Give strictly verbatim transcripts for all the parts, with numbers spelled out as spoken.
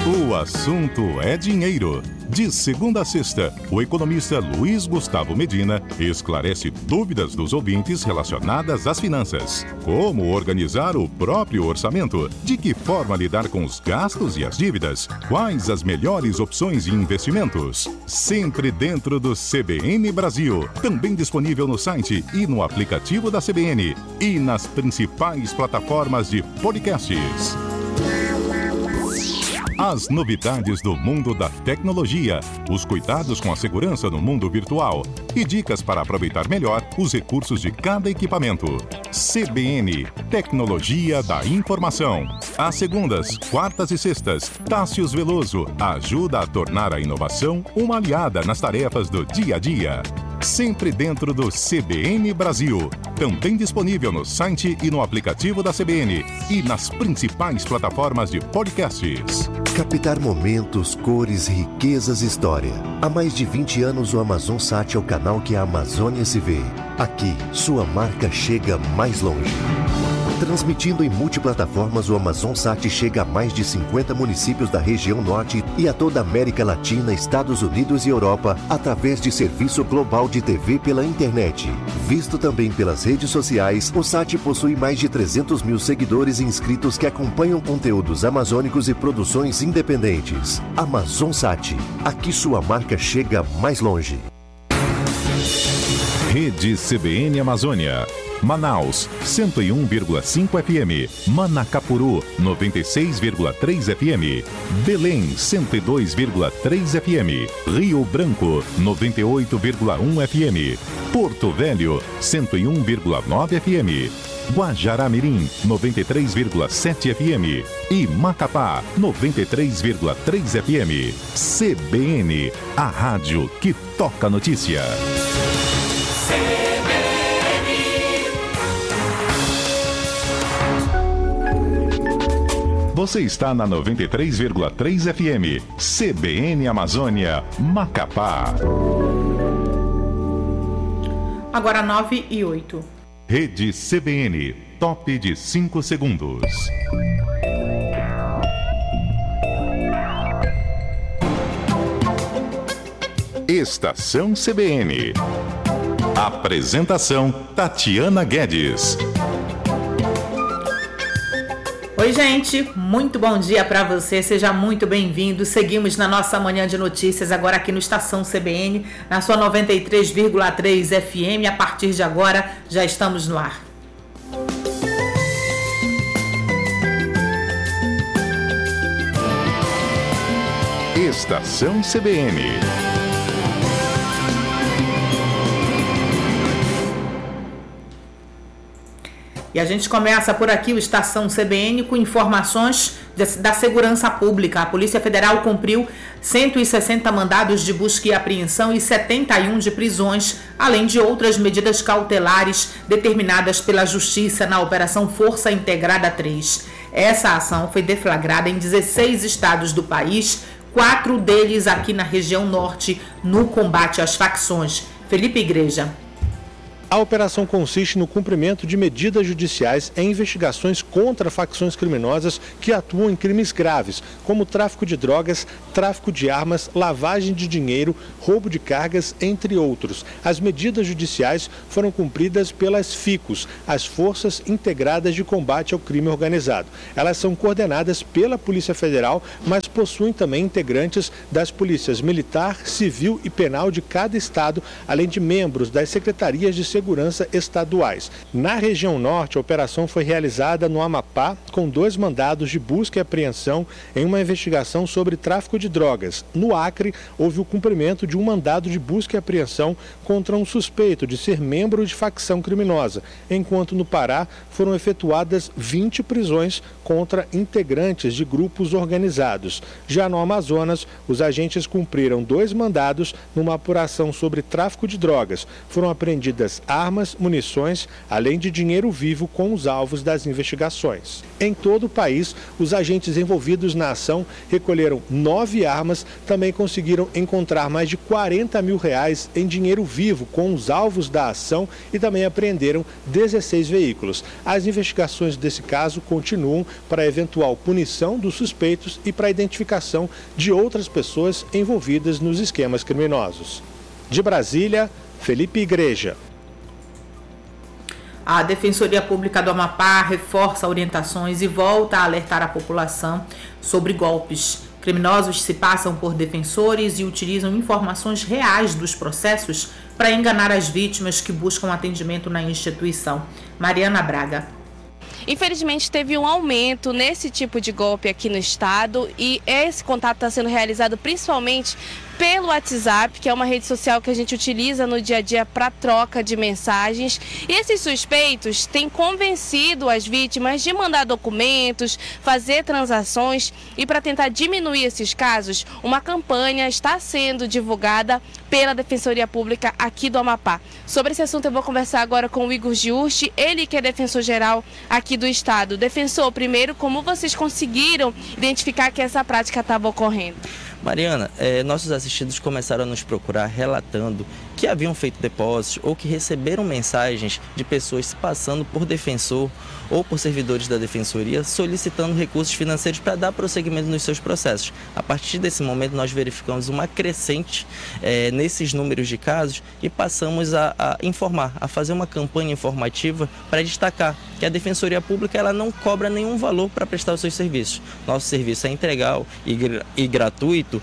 O assunto é dinheiro. De segunda a sexta, o economista Luiz Gustavo Medina esclarece dúvidas dos ouvintes relacionadas às finanças. Como organizar o próprio orçamento? De que forma lidar com os gastos e as dívidas? Quais as melhores opções de investimentos? Sempre dentro do C B N Brasil. Também disponível no site e no aplicativo da C B N. E nas principais plataformas de podcasts. As novidades do mundo da tecnologia, os cuidados com a segurança no mundo virtual e dicas para aproveitar melhor os recursos de cada equipamento. C B N, Tecnologia da Informação. Às segundas, quartas e sextas, Tássius Veloso ajuda a tornar a inovação uma aliada nas tarefas do dia a dia. Sempre dentro do C B N Brasil. Também disponível no site e no aplicativo da C B N e nas principais plataformas de podcasts. Captar momentos, cores, riquezas e história. Há mais de vinte anos o AmazonSat é o canal que a Amazônia se vê. Aqui, sua marca chega mais longe. Transmitindo em multiplataformas, o AmazonSat chega a mais de cinquenta municípios da região norte e a toda a América Latina, Estados Unidos e Europa, através de serviço global de T V pela internet. Visto também pelas redes sociais, o Sat possui mais de trezentos mil seguidores e inscritos que acompanham conteúdos amazônicos e produções independentes. AmazonSat, aqui sua marca chega mais longe. Rede C B N Amazônia. Manaus, cento e um vírgula cinco F M. Manacapuru, noventa e seis vírgula três F M. Belém, cento e dois vírgula três F M. Rio Branco, noventa e oito vírgula um F M. Porto Velho, cento e um vírgula nove F M. Guajará-Mirim, noventa e três vírgula sete F M. E Macapá, noventa e três vírgula três F M. C B N, a rádio que toca notícia. Você está na noventa e três vírgula três F M, C B N Amazônia, Macapá. Agora nove e oito. Rede C B N, top de cinco segundos. Estação C B N. Apresentação Tatiana Guedes. Oi, gente, muito bom dia para você, seja muito bem-vindo. Seguimos na nossa manhã de notícias, agora aqui no Estação C B N, na sua noventa e três vírgula três F M. A partir de agora, já estamos no ar. Estação C B N. E a gente começa por aqui o Estação C B N com informações da segurança pública. A Polícia Federal cumpriu cento e sessenta mandados de busca e apreensão e setenta e um de prisões, além de outras medidas cautelares determinadas pela Justiça na Operação Força Integrada três. Essa ação foi deflagrada em dezesseis estados do país, quatro deles aqui na região norte, no combate às facções. Felipe Igreja. A operação consiste no cumprimento de medidas judiciais em investigações contra facções criminosas que atuam em crimes graves, como tráfico de drogas, tráfico de armas, lavagem de dinheiro, roubo de cargas, entre outros. As medidas judiciais foram cumpridas pelas FICOS, as Forças Integradas de Combate ao Crime Organizado. Elas são coordenadas pela Polícia Federal, mas possuem também integrantes das polícias militar, civil e penal de cada estado, além de membros das secretarias de segurança Segurança estaduais. Na região norte, a operação foi realizada no Amapá com dois mandados de busca e apreensão em uma investigação sobre tráfico de drogas. No Acre, houve o cumprimento de um mandado de busca e apreensão contra um suspeito de ser membro de facção criminosa, enquanto no Pará foram efetuadas vinte prisões contra integrantes de grupos organizados. Já no Amazonas, os agentes cumpriram dois mandados numa apuração sobre tráfico de drogas. Foram apreendidas armas, munições, além de dinheiro vivo com os alvos das investigações. Em todo o país, os agentes envolvidos na ação recolheram nove armas, também conseguiram encontrar mais de quarenta mil reais em dinheiro vivo com os alvos da ação e também apreenderam dezesseis veículos. As investigações desse caso continuam para a eventual punição dos suspeitos e para a identificação de outras pessoas envolvidas nos esquemas criminosos. De Brasília, Felipe Igreja. A Defensoria Pública do Amapá reforça orientações e volta a alertar a população sobre golpes. Criminosos se passam por defensores e utilizam informações reais dos processos para enganar as vítimas que buscam atendimento na instituição. Mariana Braga. Infelizmente, teve um aumento nesse tipo de golpe aqui no estado e esse contato está sendo realizado principalmente pelo WhatsApp, que é uma rede social que a gente utiliza no dia a dia para troca de mensagens. E esses suspeitos têm convencido as vítimas de mandar documentos, fazer transações, e para tentar diminuir esses casos, uma campanha está sendo divulgada pela Defensoria Pública aqui do Amapá. Sobre esse assunto eu vou conversar agora com o Igor Giusti, ele que é defensor-geral aqui do estado. Defensor, primeiro, como vocês conseguiram identificar que essa prática estava ocorrendo? Mariana, eh, nossos assistidos começaram a nos procurar relatando que haviam feito depósitos ou que receberam mensagens de pessoas se passando por defensor ou por servidores da Defensoria solicitando recursos financeiros para dar prosseguimento nos seus processos. A partir desse momento, nós verificamos uma crescente eh, nesses números de casos e passamos a, a informar, a fazer uma campanha informativa para destacar que a Defensoria Pública ela não cobra nenhum valor para prestar os seus serviços. Nosso serviço é integral e, e gratuito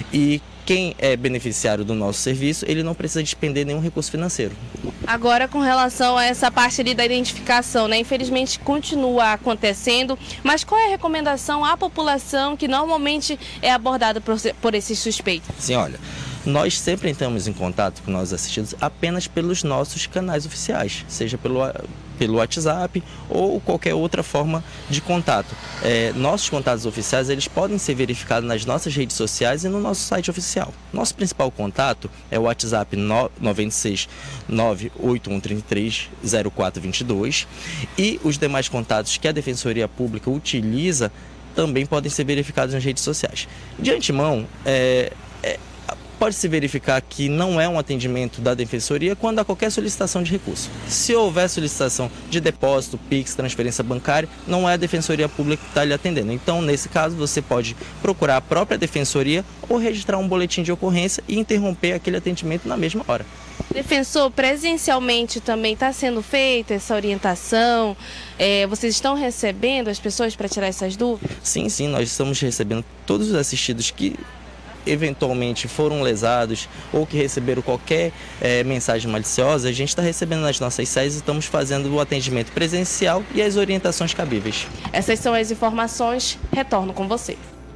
e quem é beneficiário do nosso serviço, ele não precisa despender nenhum recurso financeiro. Agora, com relação a essa parte ali da identificação, né? Infelizmente continua acontecendo, mas qual é a recomendação à população que normalmente é abordada por, por esses suspeitos? Sim, olha, nós sempre entramos em contato com nossos assistidos apenas pelos nossos canais oficiais, seja pelo, pelo WhatsApp ou qualquer outra forma de contato. É, nossos contatos oficiais eles podem ser verificados nas nossas redes sociais e no nosso site oficial. Nosso principal contato é o WhatsApp nove seis nove oito um três três zero quatro dois dois e os demais contatos que a Defensoria Pública utiliza também podem ser verificados nas redes sociais. De antemão, é, é, pode-se verificar que não é um atendimento da Defensoria quando há qualquer solicitação de recurso. Se houver solicitação de depósito, Pix, transferência bancária, não é a Defensoria Pública que está lhe atendendo. Então, nesse caso, você pode procurar a própria Defensoria ou registrar um boletim de ocorrência e interromper aquele atendimento na mesma hora. Defensor, presencialmente também está sendo feita essa orientação? É, vocês estão recebendo as pessoas para tirar essas dúvidas? Sim, sim, nós estamos recebendo todos os assistidos que eventualmente foram lesados ou que receberam qualquer é, mensagem maliciosa. A gente está recebendo nas nossas sedes e estamos fazendo o atendimento presencial e as orientações cabíveis. Essas são as informações. Retorno com você.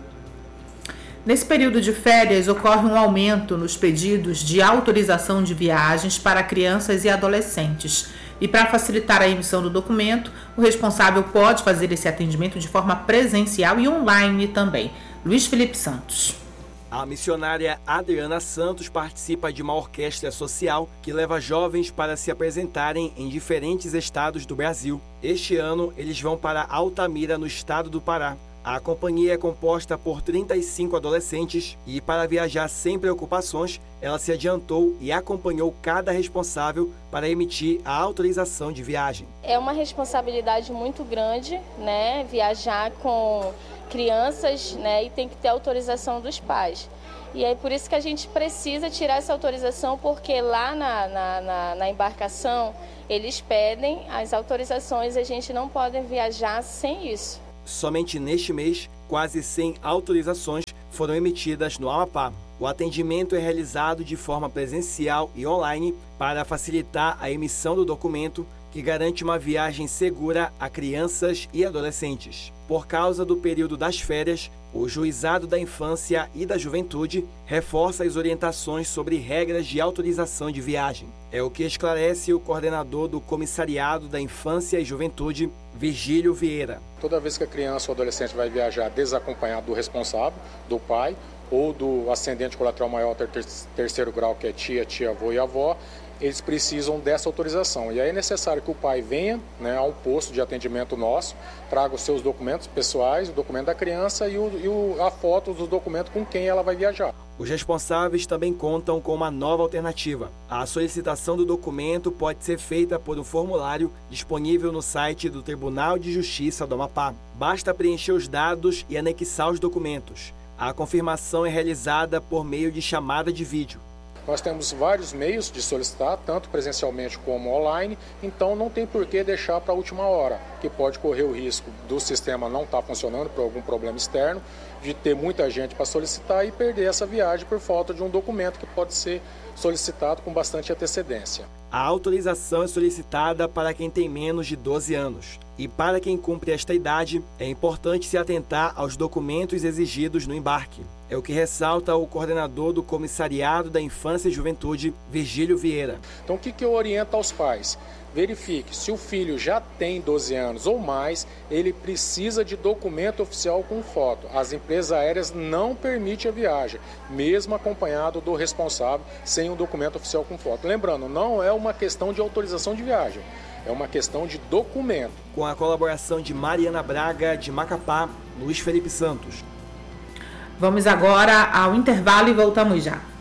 Nesse período de férias, ocorre um aumento nos pedidos de autorização de viagens para crianças e adolescentes. E para facilitar a emissão do documento, o responsável pode fazer esse atendimento de forma presencial e online também. Luiz Felipe Santos. A missionária Adriana Santos participa de uma orquestra social que leva jovens para se apresentarem em diferentes estados do Brasil. Este ano, eles vão para Altamira, no estado do Pará. A companhia é composta por trinta e cinco adolescentes e, para viajar sem preocupações, ela se adiantou e acompanhou cada responsável para emitir a autorização de viagem. É uma responsabilidade muito grande, né? Viajar com crianças, né? E tem que ter autorização dos pais. E aí por isso que a gente precisa tirar essa autorização, porque lá na, na, na, na embarcação eles pedem as autorizações e a gente não pode viajar sem isso. Somente neste mês, quase cem autorizações foram emitidas no Amapá. O atendimento é realizado de forma presencial e online para facilitar a emissão do documento, que garante uma viagem segura a crianças e adolescentes. Por causa do período das férias, o Juizado da Infância e da Juventude reforça as orientações sobre regras de autorização de viagem. É o que esclarece o coordenador do Comissariado da Infância e Juventude, Virgílio Vieira. Toda vez que a criança ou adolescente vai viajar desacompanhado do responsável, do pai, ou do ascendente colateral maior ter terceiro grau, que é tia, tia, avô e avó, eles precisam dessa autorização. E aí é necessário que o pai venha, né, a um posto de atendimento nosso, traga os seus documentos pessoais, o documento da criança e, o, e o, a foto do documento com quem ela vai viajar. Os responsáveis também contam com uma nova alternativa. A solicitação do documento pode ser feita por um formulário disponível no site do Tribunal de Justiça do Amapá. Basta preencher os dados e anexar os documentos. A confirmação é realizada por meio de chamada de vídeo. Nós temos vários meios de solicitar, tanto presencialmente como online, então não tem por que deixar para a última hora, que pode correr o risco do sistema não estar funcionando por algum problema externo, de ter muita gente para solicitar e perder essa viagem por falta de um documento que pode ser solicitado com bastante antecedência. A autorização é solicitada para quem tem menos de doze anos. E para quem cumpre esta idade, é importante se atentar aos documentos exigidos no embarque. É o que ressalta o coordenador do Comissariado da Infância e Juventude, Virgílio Vieira. Então, o que, que eu oriento aos pais? Verifique se o filho já tem doze anos ou mais, ele precisa de documento oficial com foto. As empresas aéreas não permitem a viagem, mesmo acompanhado do responsável, sem um documento oficial com foto. Lembrando, não é uma questão de autorização de viagem, é uma questão de documento. Com a colaboração de Mariana Braga, de Macapá, Luiz Felipe Santos. Vamos agora ao intervalo e voltamos já.